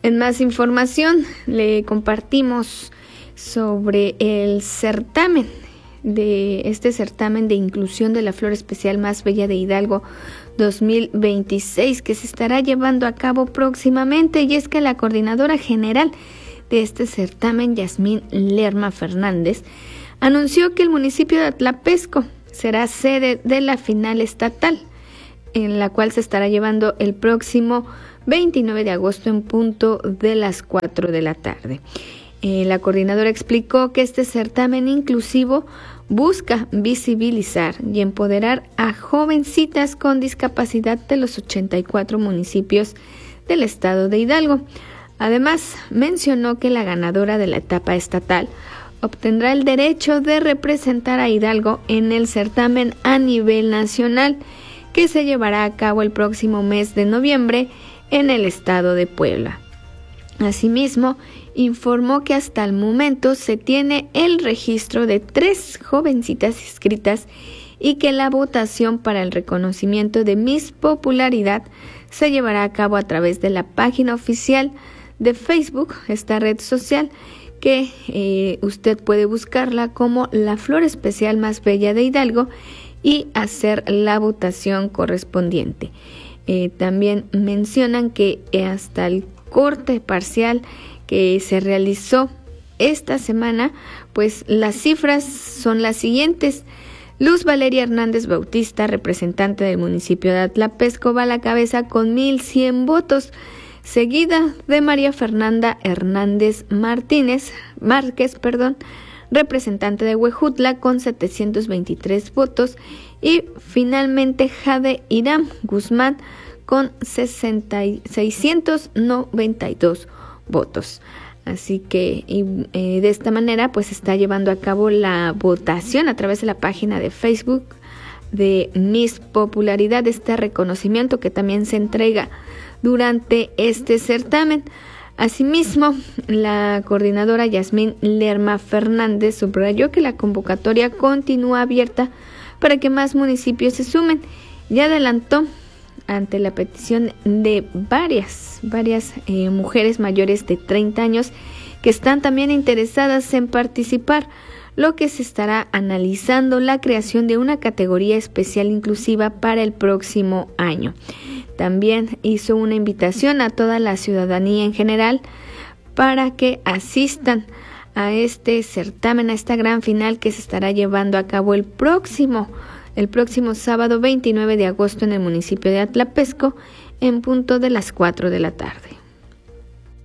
En más información, le compartimos sobre el certamen de inclusión de la Flor Especial Más Bella de Hidalgo 2026, que se estará llevando a cabo próximamente, y es que la coordinadora general de este certamen, Yasmín Lerma Fernández, anunció que el municipio de Atlapesco será sede de la final estatal, en la cual se estará llevando el próximo 29 de agosto en punto de las 4 de la tarde. La coordinadora explicó que este certamen inclusivo busca visibilizar y empoderar a jovencitas con discapacidad de los 84 municipios del estado de Hidalgo. Además, mencionó que la ganadora de la etapa estatal obtendrá el derecho de representar a Hidalgo en el certamen a nivel nacional, que se llevará a cabo el próximo mes de noviembre en el estado de Puebla. Asimismo, informó que hasta el momento se tiene el registro de 3 jovencitas inscritas y que la votación para el reconocimiento de Miss Popularidad se llevará a cabo a través de la página oficial de Facebook, esta red social que usted puede buscarla como la Flor Especial Más Bella de Hidalgo y hacer la votación correspondiente. También mencionan que hasta el corte parcial que se realizó esta semana, pues las cifras son las siguientes. Luz Valeria Hernández Bautista, representante del municipio de Atlapesco, va a la cabeza con 1,100 votos, seguida de María Fernanda Hernández Márquez, representante de Huejutla, con 723 votos, y finalmente Jade Iram Guzmán con 692 votos. Así que de esta manera pues se está llevando a cabo la votación a través de la página de Facebook de Miss Popularidad, este reconocimiento que también se entrega durante este certamen. Asimismo, la coordinadora Yasmín Lerma Fernández subrayó que la convocatoria continúa abierta para que más municipios se sumen, y adelantó ante la petición de varias mujeres mayores de 30 años que están también interesadas en participar, lo que se estará analizando la creación de una categoría especial inclusiva para el próximo año. También hizo una invitación a toda la ciudadanía en general para que asistan a este certamen, a esta gran final que se estará llevando a cabo el próximo sábado 29 de agosto en el municipio de Atlapesco en punto de las 4 de la tarde.